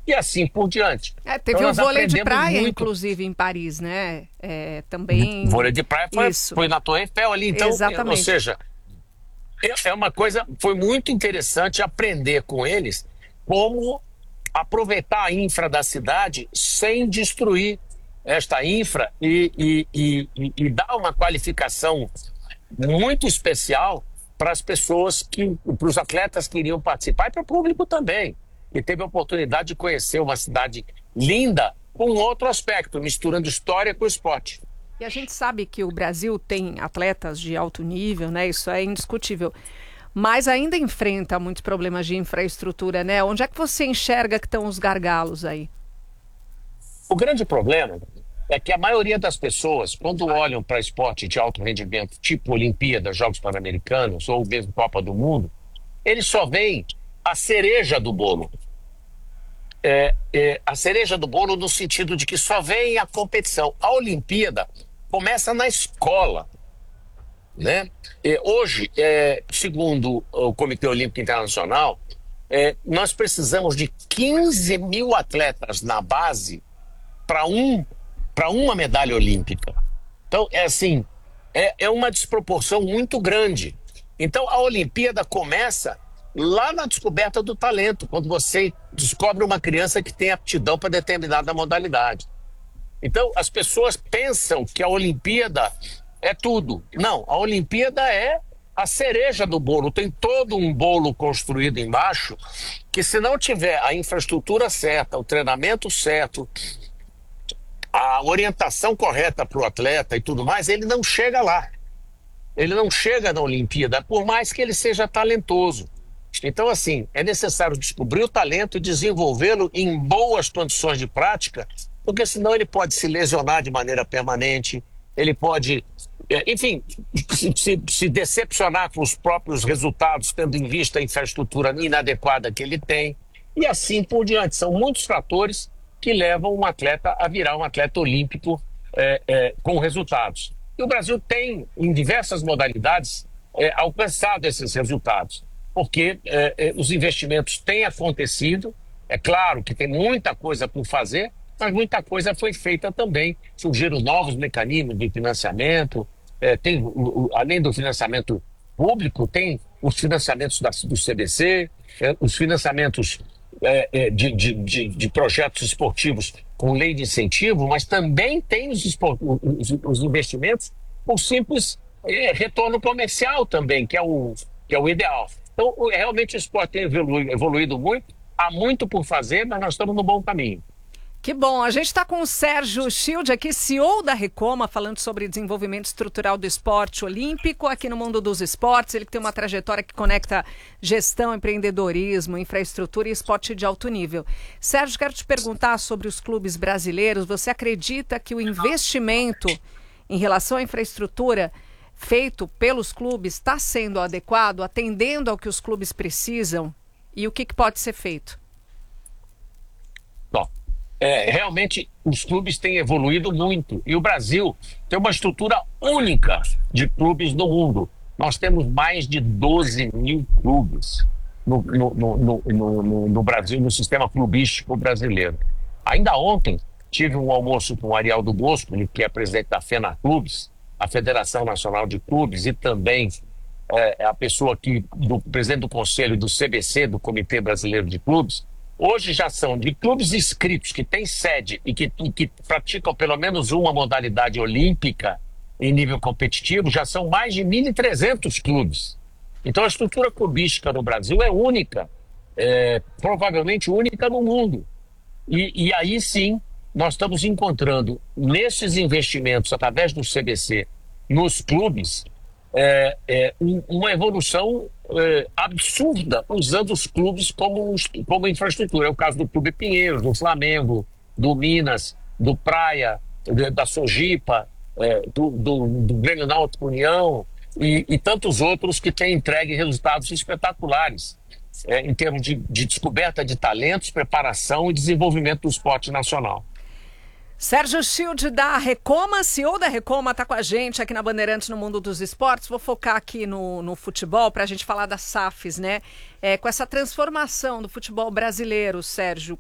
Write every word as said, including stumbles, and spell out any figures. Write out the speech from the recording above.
e assim por diante. É, teve Então, o nós vôlei de aprendemos praia, muito. inclusive, em Paris, né? É, também. Vôlei de praia foi, Isso, foi na Torre Eiffel ali, então, ou exatamente. seja, é é uma coisa, foi muito interessante aprender com eles como aproveitar a infra da cidade sem destruir esta infra e, e, e, e- e dar uma qualificação muito especial para as pessoas que, para os atletas que iriam participar e para o público também. E teve a oportunidade de conhecer uma cidade linda com outro aspecto, misturando história com esporte. E a gente sabe que o Brasil tem atletas de alto nível, né? Isso é indiscutível. Mas ainda enfrenta muitos problemas de infraestrutura, né? Onde é que você enxerga que estão os gargalos aí? O grande problema é que a maioria das pessoas, quando olham para esporte de alto rendimento, tipo Olimpíada, Jogos Pan-Americanos ou mesmo Copa do Mundo, eles só veem a cereja do bolo. É, é, a cereja do bolo no sentido de que só vem a competição. A Olimpíada começa na escola, né? E hoje, é, segundo o Comitê Olímpico Internacional, é, nós precisamos de quinze mil atletas na base para um, para uma medalha olímpica. Então, é assim, é, é uma desproporção muito grande. Então, a Olimpíada começa lá na descoberta do talento, quando você descobre uma criança que tem aptidão para determinada modalidade. Então, as pessoas pensam que a Olimpíada é tudo. Não, a Olimpíada é a cereja do bolo. Tem todo um bolo construído embaixo que, se não tiver a infraestrutura certa, o treinamento certo, a orientação correta para o atleta e tudo mais, ele não chega lá. Ele não chega na Olimpíada, por mais que ele seja talentoso. Então, assim, é necessário descobrir o talento e desenvolvê-lo em boas condições de prática, porque senão ele pode se lesionar de maneira permanente, ele pode, é, enfim, se, se decepcionar com os próprios resultados, tendo em vista a infraestrutura inadequada que ele tem, e assim por diante. São muitos fatores que levam um atleta a virar um atleta olímpico é, é, com resultados. E o Brasil tem, em diversas modalidades, é, alcançado esses resultados, porque é, é, os investimentos têm acontecido. É claro que tem muita coisa por fazer, mas muita coisa foi feita também. Surgiram novos mecanismos de financiamento, é, tem, o, o, além do financiamento público, tem os financiamentos da, do C B C, é, os financiamentos é, é, de, de, de, de projetos esportivos com lei de incentivo, mas também tem os, os, os investimentos com simples é, retorno comercial também, que é o, que é o ideal. Então, realmente o esporte tem evoluído, evoluído muito, há muito por fazer, mas nós estamos no bom caminho. Que bom, a gente está com o Sérgio Schild aqui, C E O da Recoma, falando sobre desenvolvimento estrutural do esporte olímpico aqui no mundo dos esportes. Ele tem uma trajetória que conecta gestão, empreendedorismo, infraestrutura e esporte de alto nível. Sérgio, quero te perguntar sobre os clubes brasileiros. Você acredita que o investimento em relação à infraestrutura feito pelos clubes está sendo adequado, atendendo ao que os clubes precisam? E o que, que pode ser feito? Bom, é, realmente os clubes têm evoluído muito e o Brasil tem uma estrutura única de clubes no mundo. Nós temos mais de doze mil clubes no, no, no, no, no, no Brasil, no sistema clubístico brasileiro. Ainda ontem tive um almoço com o Arialdo Bosco, que é presidente da FENA Clubes, a Federação Nacional de Clubes, e também é, a pessoa que, do presidente do Conselho do C B C, do Comitê Brasileiro de Clubes. Hoje já são de clubes inscritos que têm sede e que, e que praticam pelo menos uma modalidade olímpica em nível competitivo, já são mais de mil e trezentos clubes. Então a estrutura clubística no Brasil é única, é, provavelmente única no mundo. E, e aí sim, nós estamos encontrando nesses investimentos, através do C B C, nos clubes, é, é, um, uma evolução é, absurda, usando os clubes como, como infraestrutura. É o caso do Clube Pinheiros, do Flamengo, do Minas, do Praia, da Sojipa, é, do, do, do Grêmio Náutico União e, e tantos outros que têm entregue resultados espetaculares é, em termos de, de descoberta de talentos, preparação e desenvolvimento do esporte nacional. Sérgio Schild da Recoma, C E O da Recoma, está com a gente aqui na Bandeirantes no Mundo dos Esportes. Vou focar aqui no, no futebol para a gente falar das S A Fs, né? É, com essa transformação do futebol brasileiro, Sérgio,